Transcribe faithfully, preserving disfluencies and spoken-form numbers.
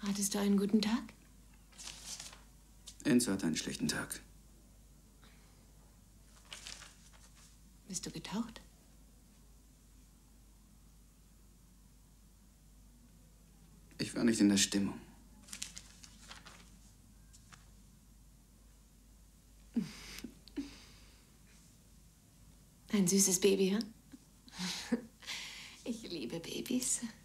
Hattest du einen guten Tag? Enzo hatte einen schlechten Tag. Bist du getaucht? Ich war nicht in der Stimmung. Ein süßes Baby, hm? Ich liebe Babys.